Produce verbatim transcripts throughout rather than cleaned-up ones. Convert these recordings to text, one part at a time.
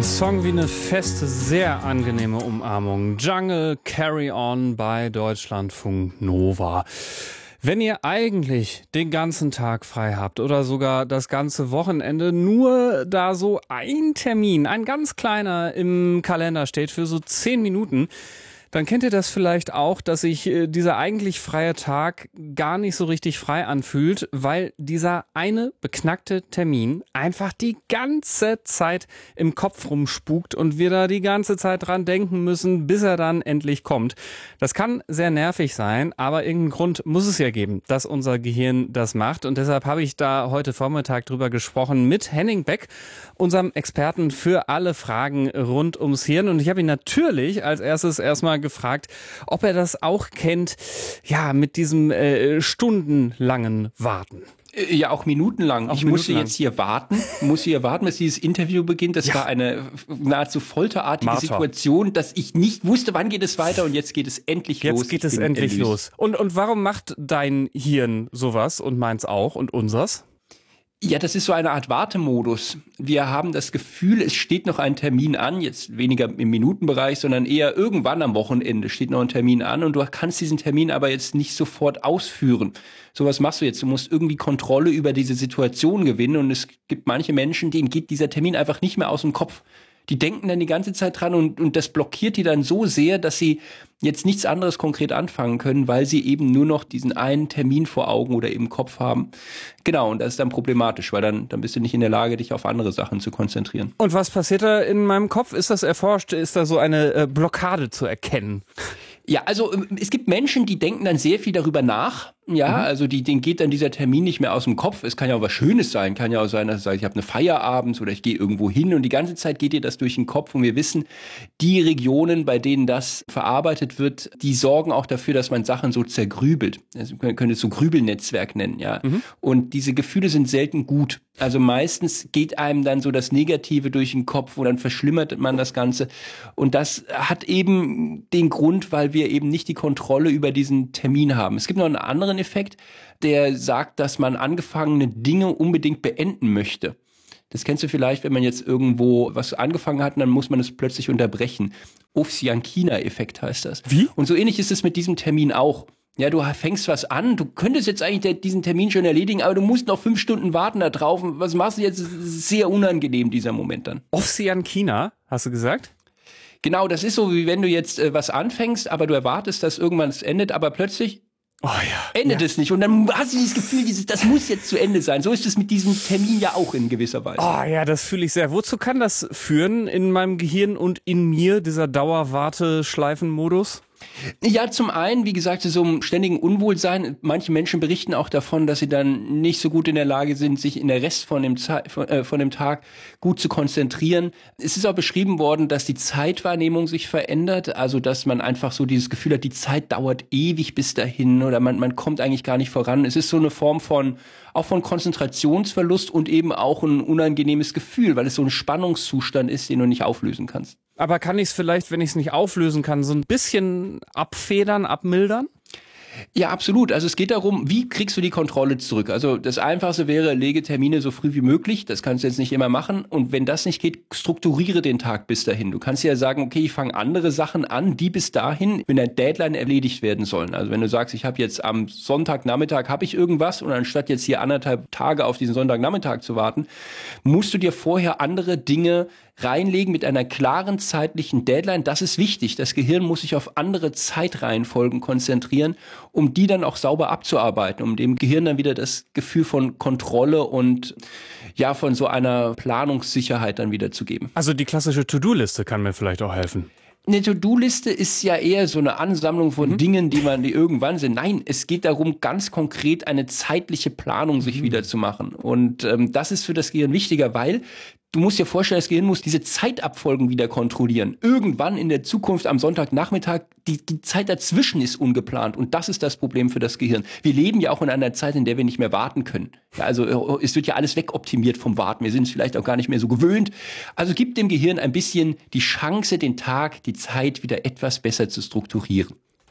Song wie eine feste, sehr angenehme Umarmung. Jungle Carry On bei Deutschlandfunk Nova. Wenn ihr eigentlich den ganzen Tag frei habt oder sogar das ganze Wochenende, nur da so ein Termin, ein ganz kleiner im Kalender steht für so zehn Minuten, dann kennt ihr das vielleicht auch, dass sich äh, dieser eigentlich freie Tag gar nicht so richtig frei anfühlt, weil dieser eine beknackte Termin einfach die ganze Zeit im Kopf rumspukt und wir da die ganze Zeit dran denken müssen, bis er dann endlich kommt. Das kann sehr nervig sein, aber irgendeinen Grund muss es ja geben, dass unser Gehirn das macht. Und deshalb habe ich da heute Vormittag drüber gesprochen mit Henning Beck, unserem Experten für alle Fragen rund ums Hirn. Und ich habe ihn natürlich als erstes erstmal gefragt, ob er das auch kennt, ja, mit diesem äh, stundenlangen Warten. Ja, auch minutenlang. Auch ich minutenlang. musste jetzt hier warten, musste hier warten, bis dieses Interview beginnt. Das Ja. war eine nahezu folterartige Marter. Situation, dass ich nicht wusste, wann geht es weiter und jetzt geht es endlich Jetzt los. Jetzt geht Ich es bin endlich erlöst. los. Und, und warum macht dein Hirn sowas und meins auch und unsers? Ja, das ist so eine Art Wartemodus. Wir haben das Gefühl, es steht noch ein Termin an, jetzt weniger im Minutenbereich, sondern eher irgendwann am Wochenende steht noch ein Termin an und du kannst diesen Termin aber jetzt nicht sofort ausführen. So was machst du jetzt. Du musst irgendwie Kontrolle über diese Situation gewinnen und es gibt manche Menschen, denen geht dieser Termin einfach nicht mehr aus dem Kopf. Die denken dann die ganze Zeit dran und, und das blockiert die dann so sehr, dass sie jetzt nichts anderes konkret anfangen können, weil sie eben nur noch diesen einen Termin vor Augen oder im Kopf haben. Genau, und das ist dann problematisch, weil dann, dann bist du nicht in der Lage, dich auf andere Sachen zu konzentrieren. Und was passiert da in meinem Kopf? Ist das erforscht? Ist da so eine äh, Blockade zu erkennen? Ja, also es gibt Menschen, die denken dann sehr viel darüber nach. Ja, mhm. also die, denen geht dann dieser Termin nicht mehr aus dem Kopf. Es kann ja auch was Schönes sein. Kann ja auch sein, dass ich sage, ich habe eine Feier abends oder ich gehe irgendwo hin und die ganze Zeit geht dir das durch den Kopf. Und wir wissen, die Regionen, bei denen das verarbeitet wird, die sorgen auch dafür, dass man Sachen so zergrübelt. Also man könnte es so Grübelnetzwerk nennen, ja. Mhm. Und diese Gefühle sind selten gut. Also meistens geht einem dann so das Negative durch den Kopf und dann verschlimmert man das Ganze. Und das hat eben den Grund, weil wir eben nicht die Kontrolle über diesen Termin haben. Es gibt noch einen anderen Effekt, der sagt, dass man angefangene Dinge unbedingt beenden möchte. Das kennst du vielleicht, wenn man jetzt irgendwo was angefangen hat und dann muss man es plötzlich unterbrechen. Ovsiankina-Effekt heißt das. Wie? Und so ähnlich ist es mit diesem Termin auch. Ja, du fängst was an, du könntest jetzt eigentlich diesen Termin schon erledigen, aber du musst noch fünf Stunden warten da drauf. Was machst du jetzt? Das ist sehr unangenehm, dieser Moment dann. Ovsiankina, hast du gesagt? Genau, das ist so, wie wenn du jetzt äh, was anfängst, aber du erwartest, dass irgendwann es endet, aber plötzlich oh ja, endet ja. es nicht. Und dann hast du dieses Gefühl, dieses, das muss jetzt zu Ende sein. So ist es mit diesem Termin ja auch in gewisser Weise. Oh ja, das fühle ich sehr. Wozu kann das führen in meinem Gehirn und in mir, dieser Dauerwarteschleifenmodus? Ja, zum einen, wie gesagt, so einem ständigen Unwohlsein. Manche Menschen berichten auch davon, dass sie dann nicht so gut in der Lage sind, sich in der Rest von dem, Ze- von, äh, von dem Tag gut zu konzentrieren. Es ist auch beschrieben worden, dass die Zeitwahrnehmung sich verändert. Also, dass man einfach so dieses Gefühl hat, die Zeit dauert ewig bis dahin oder man, man kommt eigentlich gar nicht voran. Es ist so eine Form von, auch von Konzentrationsverlust und eben auch ein unangenehmes Gefühl, weil es so ein Spannungszustand ist, den du nicht auflösen kannst. Aber kann ich es vielleicht, wenn ich es nicht auflösen kann, so ein bisschen abfedern, abmildern? Ja, absolut. Also es geht darum, wie kriegst du die Kontrolle zurück? Also das Einfachste wäre, lege Termine so früh wie möglich. Das kannst du jetzt nicht immer machen. Und wenn das nicht geht, strukturiere den Tag bis dahin. Du kannst ja sagen, okay, ich fange andere Sachen an, die bis dahin mit einer Deadline erledigt werden sollen. Also wenn du sagst, ich habe jetzt am Sonntagnachmittag habe ich irgendwas und anstatt jetzt hier anderthalb Tage auf diesen Sonntagnachmittag zu warten, musst du dir vorher andere Dinge reinlegen mit einer klaren zeitlichen Deadline. Das ist wichtig. Das Gehirn muss sich auf andere Zeitreihenfolgen konzentrieren, um die dann auch sauber abzuarbeiten, um dem Gehirn dann wieder das Gefühl von Kontrolle und ja von so einer Planungssicherheit dann wieder zu geben. Also die klassische To-Do-Liste kann mir vielleicht auch helfen. Eine To-Do-Liste ist ja eher so eine Ansammlung von mhm. Dingen, die man die irgendwann sind. Nein, es geht darum, ganz konkret eine zeitliche Planung sich mhm. wieder zu machen. Und ähm, das ist für das Gehirn wichtiger, weil du musst dir vorstellen, das Gehirn muss diese Zeitabfolgen wieder kontrollieren. Irgendwann in der Zukunft am Sonntagnachmittag, die, die Zeit dazwischen ist ungeplant. Und das ist das Problem für das Gehirn. Wir leben ja auch in einer Zeit, in der wir nicht mehr warten können. Ja, also es wird ja alles wegoptimiert vom Warten. Wir sind es vielleicht auch gar nicht mehr so gewöhnt. Also gib dem Gehirn ein bisschen die Chance, den Tag, die Zeit wieder etwas besser zu strukturieren.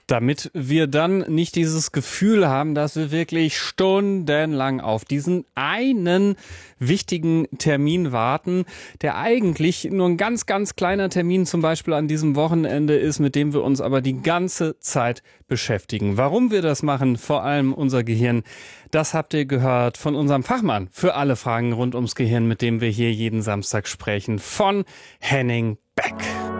Damit wir dann nicht dieses Gefühl haben, dass wir wirklich stundenlang auf diesen einen wichtigen Termin warten, der eigentlich nur ein ganz, ganz kleiner Termin zum Beispiel an diesem Wochenende ist, mit dem wir uns aber die ganze Zeit beschäftigen. Warum wir das machen, vor allem unser Gehirn, das habt ihr gehört von unserem Fachmann für alle Fragen rund ums Gehirn, mit dem wir hier jeden Samstag sprechen, von Henning Beck.